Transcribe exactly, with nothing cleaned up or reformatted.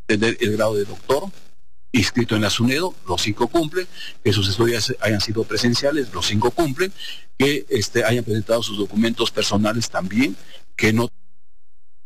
tener el grado de doctor inscrito en la SUNEDO, los cinco cumplen, que sus estudios hayan sido presenciales, los cinco cumplen, que este, hayan presentado sus documentos personales también, que no